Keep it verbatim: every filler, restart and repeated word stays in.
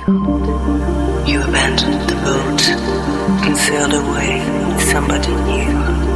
You abandoned the boat and sailed away with somebody new.